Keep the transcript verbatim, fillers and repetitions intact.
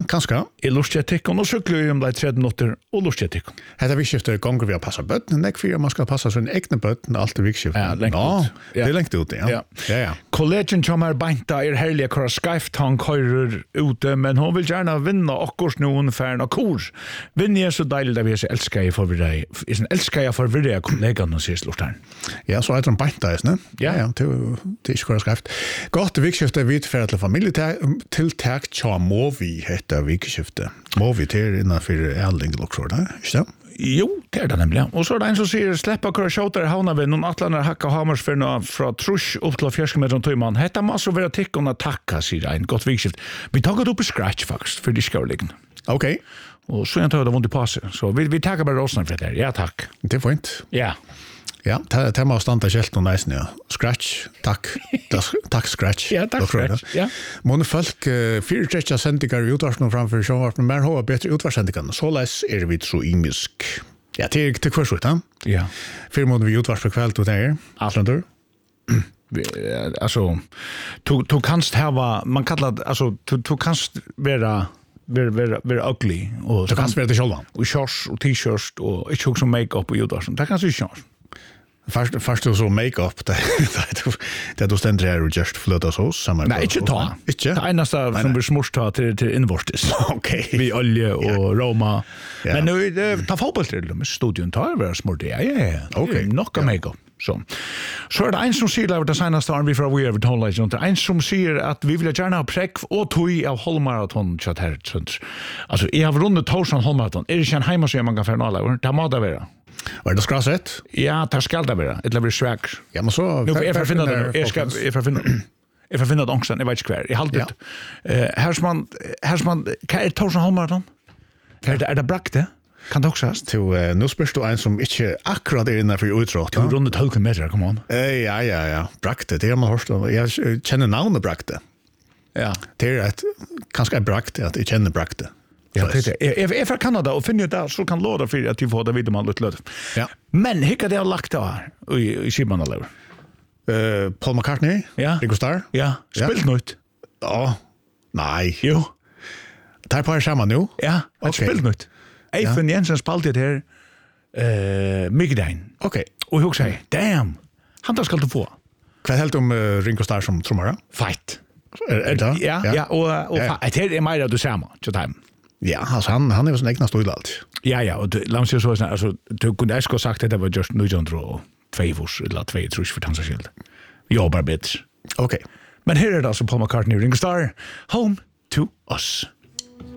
kanskje. I lustjetikken, og sykler vi om det er tretti minutter, og lustjetikken. Hetta vikskiftet gonger vi å passe bøtten, nek for man skal passe sin egne bøtten, alt er vikskiftet. Ja, lengt ja, ut. Ja. Det er lengt ut, ja. Ja. Ja, ja. Kollegen som er beinta er herlig akkurat skreift, han kører ute, men hun vil gjerne vinne akkurs noen færen av kor. Vinner jeg så deilig da vi er så elsker jeg for virre, jeg elsker jeg for virre kollegene, sier Lortaren. Ja, så er det en beinta, ikke? Ja. Ja, det er ikke hva skreift. Godt vikskiftet vi til til familietiltak, tja må vi hette vikskiftet. Må vi til innenfor Erling Loksord, ikke det? Jo, det er det nemlig. Og så er det en som sier, slipp akkurat kjøter havna ved noen atlaner hakka hamersfyrna fra trus opp til fjerske meter tøyman. Hetta må så være tikkene takka, sier en godt vikskift. Vi tar det opp i scratch, faktisk, for de skal jo ligge. Ok. Og så jeg tar det vondt i passe. Så vi, vi takker bare råsene for det. Ja, takk. Det er fint. Ja. Ja, det må standa kjelt og næsten, ja. Scratch, takk. Takk, Scratch. Ja, takk, Scratch. Ja. Måne folk uh, fyrtrekja sendinger i utvarsene framfor sjåvarpen, men hva bedre utvarssendingene. Så leis er vi så imisk. Ja, til, til hver slutt, ja. Ja. Fyr måne vi utvars for kveld, og det er. Allandur. Altså, du, du kanst hava, man kallar det, altså, du, du kanst vera Ver ver ver ugly og du kan spela det själva. Och shorts och t-shirts och inte också make-up och gjort. Det kan så shorts. Först först så make-up det det då ständer här och just flöta så samma. Nej, inte ta. Inte. Det enda som blir smurt ta till till invortes. Okej. Vi olje och Roma. Ja. Men nu det ta fotboll till med studion tar det smurt. Ja, ja, ja. Okej. Nocka make-up. Så. Så är det en som säger att det senaste har vi för vi över tonlight så det en som säger att vi vill gärna ha präck och tog av halvmaraton chat här sånt. Alltså jag har rundat tusen halvmaraton. Är det inte hemma så man kan förnala. Det måste vara. Var det skrasset? Ja, det ska det vara. Det blir svag. Ja, men så nu är för finna det. Jag ska jag för finna jag för finna det också. Jag vet inte kvar. Jag håller det. Eh här som man här som man kan är tusen halvmaraton. Är det är det brakte? Kan det också hast? Till uh, nu spörs du en som inte akkurat är inne för utråt. Du rundat tolv meter, come on. Eh ja ja ja, brakte det har man hört. Jag känner namnet brakte. Ja, det är ett kanske är brakte att jag känner brakte. Ja, det är är från Kanada och finner det så kan låda för att du får det vid man lite löt. Ja. Men hicka det har lagt där i i Simon eller. Eh Paul McCartney? Ja. Ringo Starr? Ja, spelat nytt. Ja. Nej. Jo. Tar på samma nu? Ja, okay. Spelat nytt. Eifen Jensen spalte det her uh, Mygdein. Ok. Og jeg sier, damn, han da skal du få. Hva er helt om uh, Ringo Starr som trommare? Fight. Er, er det? Ja, ja, ja og, og ja. Det er mer av det samme, til dem. Ja, altså han, han er jo sånn egna stål alt. Ja, ja, og la meg si så, altså, du kunne jeg skulle sagt at det var just nitton hundred two fors, eller two trus for tansa skild. Jobbar bit. Ok. Men her er det altså Paul McCartney, Ringo Starr, Home to Us.